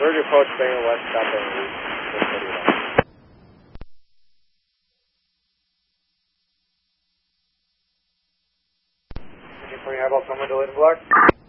Bird approach Banger West, stop Banger East. 141. Highball somewhere delayed block.